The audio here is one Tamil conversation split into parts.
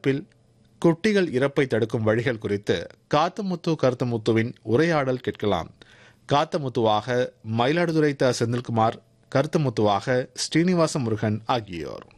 வளர்ப்பில் குட்டிகள் இறப்பை தடுக்கும் வழிகள் குறித்து காத்தமுத்து கருத்தமுத்துவின் உரையாடல் கேட்கலாம். காத்தமுத்துவாக மயிலாடுதுறை த. செந்தில்குமார், கருத்தமுத்துவாக ஸ்ரீனிவாச முருகன் ஆகியோர்.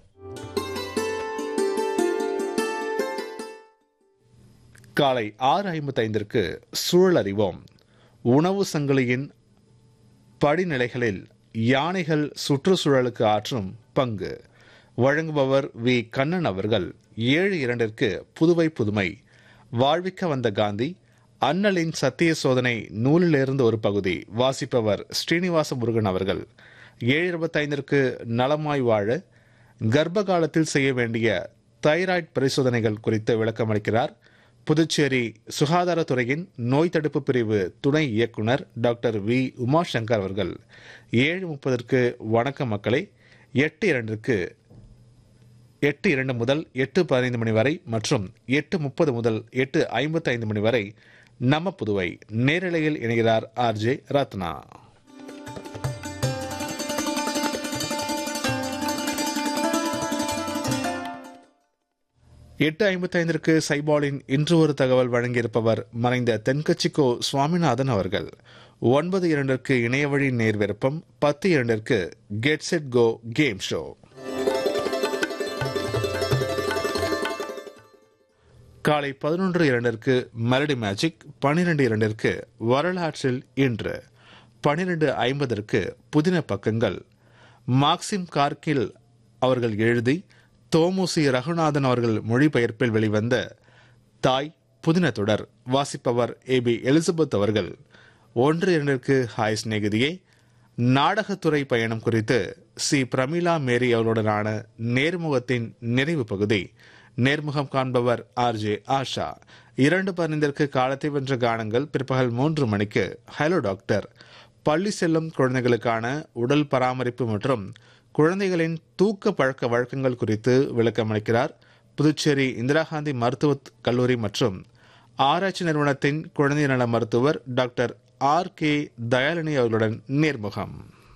காலை 6:55 சூழல் அறிவோம். உணவு சங்கிலியின் படிநிலைகளில் யானைகள் சுற்றுச்சூழலுக்கு ஆற்றும் பங்கு வழங்குபவர் வி. கண்ணன் அவர்கள். 7:02 புதுவை புதுமை. வாழ்விக்க வந்த காந்தி, அண்ணலின் சத்திய சோதனை நூலிலிருந்து ஒரு பகுதி. வாசிப்பவர் ஸ்ரீனிவாச முருகன் அவர்கள். 7:25 நலமாய் வாழ, கர்ப்ப காலத்தில் செய்ய வேண்டிய தைராய்டு பரிசோதனைகள் குறித்து விளக்கமளிக்கிறார் புதுச்சேரி சுகாதாரத்துறையின் நோய் தடுப்பு பிரிவு துணை இயக்குனர் டாக்டர் வி. உமாசங்கர் அவர்கள். 7:30 வணக்கம் மக்களை. 8:02 முதல் 8:15 மணி வரை மற்றும் 8:30 முதல் 8:55 மணி வரை நம்ம புதுவை நேரலையில் இணைகிறார் ஆர்.ஜே. ரத்னா. 8:55 சைபாலின் இன்று ஒரு தகவல் வழங்கியிருப்பவர் மறைந்த தென்கட்சிக்கோ சுவாமிநாதன் அவர்கள். 9:02 இணையவழி நேர் விருப்பம். 10:02 get set go game show. காலை 11:02 மெலடி மேஜிக். 12:02 வரலாற்றில் இன்று. 12:50 புதின பக்கங்கள். மார்க்சிம் கார்கில் அவர்கள் எழுதி தோமுசி ரகுநாதன் அவர்கள் மொழிபெயர்ப்பில் வெளிவந்த தாய் புதின தொடர். வாசிப்பவர் ஏ.பி. எலிசபெத் அவர்கள். 1:02 ஹாய் சிநேகிதியே. நாடகத்துறை பயணம் குறித்து சி. பிரமிளா மேரி அவர்களுடனான நேர்முகத்தின் நிறைவு பகுதி. நேர்முகம் காண்பவர் ஆர்.ஜே. ஆஷா. 2:15 காலத்தை வென்ற கானங்கள். பிற்பகல் 3 மணிக்கு ஹலோ டாக்டர், பள்ளி செல்லும் குழந்தைகளுக்கான உடல் பராமரிப்பு மற்றும் குழந்தைகளின் தூக்க பழக்க வழக்கங்கள் குறித்து விளக்கமளிக்கிறார் புதுச்சேரி இந்திரா காந்தி மருத்துவக் கல்லூரி மற்றும் ஆராய்ச்சி நிறுவனத்தின் குழந்தை நல மருத்துவர் டாக்டர் ஆர்.கே. தயாலினி அவர்களுடன் நேர்முகம்.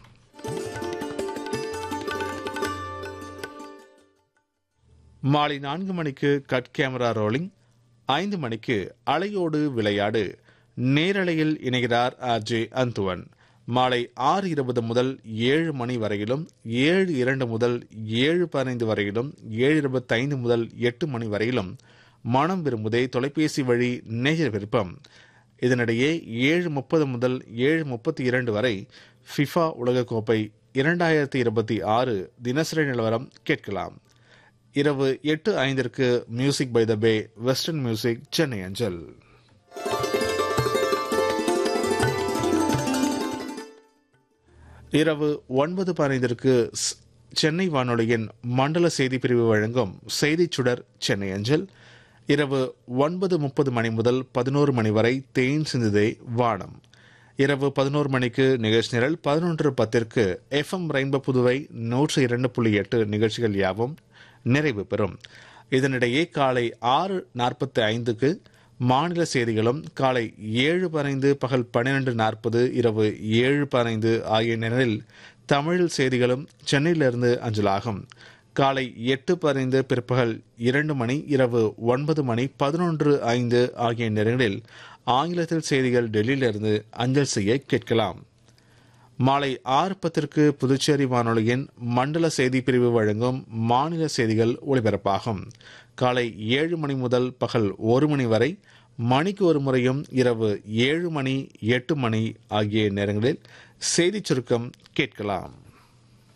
மாலை 4 மணிக்கு கட் கேமரா ரோலிங். 5 மணிக்கு அலையோடு விளையாடு. நேரலையில் இணைகிறார் ஆர்.ஜே. அந்துவன். மாலை 6:20 முதல் 7 மணி வரையிலும், 7:02 முதல் 7:15 வரையிலும், 7:25 முதல் 8 மணி வரையிலும் மனம் விரும்புதே தொலைபேசி வழி நேயர் விருப்பம். இதனிடையே 7:30 முதல் 7:32 வரை ஃபிஃபா உலகக்கோப்பை 2026 தினசரி நிலவரம் கேட்கலாம். இரவு 8:05 music by the pay, western music, Chennai அஞ்சல். இரவு 9:15 சென்னை வானொலியின் மண்டல செய்தி பிரிவு வழங்கும் செய்திச் சுடர், சென்னை அஞ்சல். இரவு 9:30 மணி முதல் 11 மணி வரை தேன் சிந்துதே வானம். இரவு 11 மணிக்கு நிகழ்ச்சி நிரல். 11:10 FM ரெயின்போ புதுவை 102.8 நிகழ்ச்சிகள் யாவும் நிறைவு பெறும். இதனிடையே காலை 6:45 மாநில செய்திகளும், காலை 7:15 பகல் 12:40 இரவு 7:15 ஆகிய நேரங்களில் தமிழில் செய்திகளும் சென்னையிலிருந்து அஞ்சலாகும். காலை 8:15 பிற்பகல் 2 மணி, இரவு 9 மணி 11:05 ஆகிய நேரங்களில் ஆங்கிலத்தில் செய்திகள் டெல்லியிலிருந்து அஞ்சல் செய்ய கேட்கலாம். மாலை 6:10 புதுச்சேரி வானொலியின் மண்டல செய்தி பிரிவு வழங்கும் மாநில செய்திகள் ஒலிபரப்பாகும். காலை 7 மணி முதல் பகல் 1 மணி வரை மணிக்கு ஒரு முறையும், இரவு 7 மணி 8 மணி ஆகிய நேரங்களில் செய்திச் சுருக்கம் கேட்கலாம்.